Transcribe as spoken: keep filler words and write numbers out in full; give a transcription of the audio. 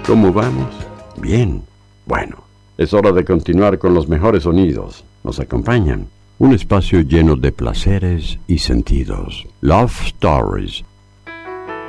¿Cómo vamos? Bien. Bueno, es hora de continuar con los mejores sonidos. ¿Nos acompañan? Un espacio lleno de placeres y sentidos. Love Stories,